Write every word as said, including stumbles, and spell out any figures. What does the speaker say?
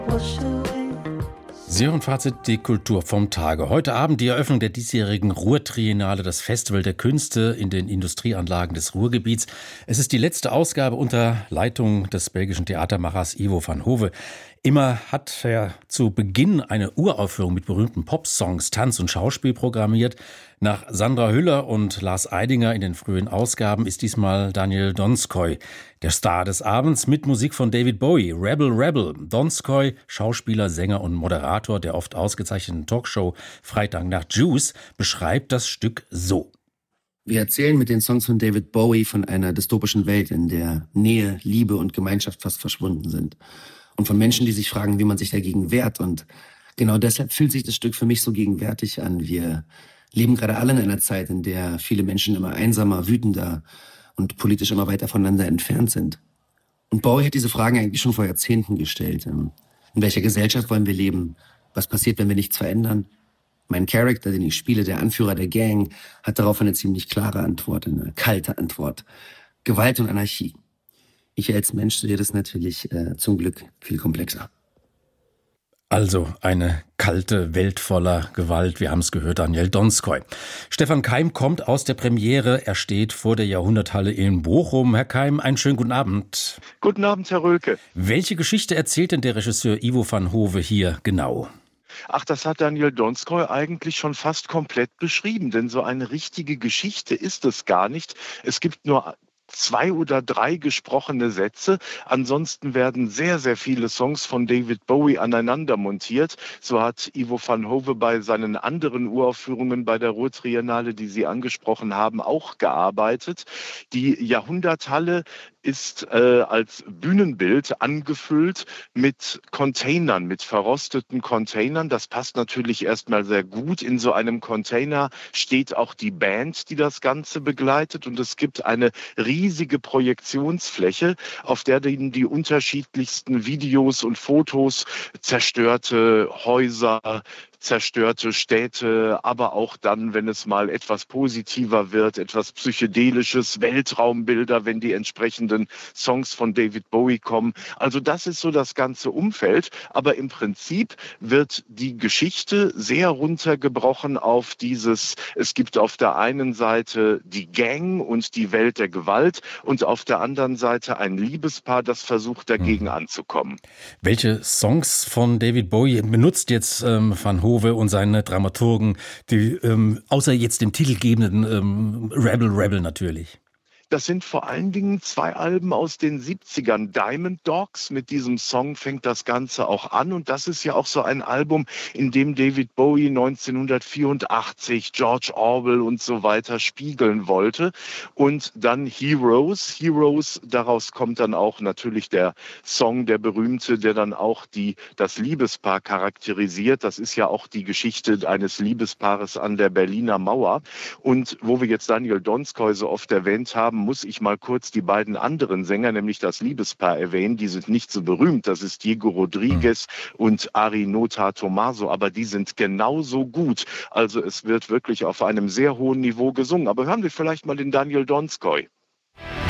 Sie hören Fazit, die Kultur vom Tage. Heute Abend die Eröffnung der diesjährigen Ruhr-Triennale, das Festival der Künste in den Industrieanlagen des Ruhrgebiets. Es ist die letzte Ausgabe unter Leitung des belgischen Theatermachers Ivo van Hove. Immer hat er zu Beginn eine Uraufführung mit berühmten Popsongs, Tanz und Schauspiel programmiert. Nach Sandra Hüller und Lars Eidinger in den frühen Ausgaben ist diesmal Daniel Donskoy der Star des Abends mit Musik von David Bowie, Rebel Rebel. Donskoy, Schauspieler, Sänger und Moderator der oft ausgezeichneten Talkshow Freitag nach Juice, beschreibt das Stück so. Wir erzählen mit den Songs von David Bowie von einer dystopischen Welt, in der Nähe, Liebe und Gemeinschaft fast verschwunden sind. Und von Menschen, die sich fragen, wie man sich dagegen wehrt. Und genau deshalb fühlt sich das Stück für mich so gegenwärtig an. Wir leben gerade alle in einer Zeit, in der viele Menschen immer einsamer, wütender und politisch immer weiter voneinander entfernt sind. Und Bowie hat diese Fragen eigentlich schon vor Jahrzehnten gestellt. In welcher Gesellschaft wollen wir leben? Was passiert, wenn wir nichts verändern? Mein Charakter, den ich spiele, der Anführer der Gang, hat darauf eine ziemlich klare Antwort, eine kalte Antwort. Gewalt und Anarchie. Ich als Mensch sehe das natürlich äh, zum Glück viel komplexer. Also eine kalte Welt voller Gewalt, wir haben es gehört, Daniel Donskoy. Stefan Keim kommt aus der Premiere, er steht vor der Jahrhunderthalle in Bochum. Herr Keim, einen schönen guten Abend. Guten Abend, Herr Rölke. Welche Geschichte erzählt denn der Regisseur Ivo van Hove hier genau? Ach, das hat Daniel Donskoy eigentlich schon fast komplett beschrieben, denn so eine richtige Geschichte ist es gar nicht. Es gibt nur zwei oder drei gesprochene Sätze. Ansonsten werden sehr, sehr viele Songs von David Bowie aneinander montiert. So hat Ivo van Hove bei seinen anderen Uraufführungen bei der Ruhr-Triennale, die Sie angesprochen haben, auch gearbeitet. Die Jahrhunderthalle ist äh, als Bühnenbild angefüllt mit Containern, mit verrosteten Containern. Das passt natürlich erstmal sehr gut. In so einem Container steht auch die Band, die das Ganze begleitet. Und es gibt eine riesige Projektionsfläche, auf der die, die unterschiedlichsten Videos und Fotos, zerstörte Häuser, zerstörte Städte, aber auch dann, wenn es mal etwas positiver wird, etwas Psychedelisches, Weltraumbilder, wenn die entsprechenden Songs von David Bowie kommen. Also das ist so das ganze Umfeld, aber im Prinzip wird die Geschichte sehr runtergebrochen auf dieses, es gibt auf der einen Seite die Gang und die Welt der Gewalt und auf der anderen Seite ein Liebespaar, das versucht dagegen hm. anzukommen. Welche Songs von David Bowie benutzt jetzt ähm, Van Hove und seine Dramaturgen, die ähm, außer jetzt dem titelgebenden ähm, Rebel Rebel natürlich? Das sind vor allen Dingen zwei Alben aus den siebzigern. Diamond Dogs, mit diesem Song fängt das Ganze auch an. Und das ist ja auch so ein Album, in dem David Bowie neunzehnhundertvierundachtzig, George Orwell und so weiter spiegeln wollte. Und dann Heroes. Heroes, daraus kommt dann auch natürlich der Song, der berühmte, der dann auch die, das Liebespaar charakterisiert. Das ist ja auch die Geschichte eines Liebespaares an der Berliner Mauer. Und wo wir jetzt Daniel Donskoy so oft erwähnt haben, muss ich mal kurz die beiden anderen Sänger, nämlich das Liebespaar, erwähnen. Die sind nicht so berühmt. Das ist Diego Rodriguez mhm. und Ari Nota Tomaso, aber die sind genauso gut. Also es wird wirklich auf einem sehr hohen Niveau gesungen. Aber hören wir vielleicht mal den Daniel Donskoy.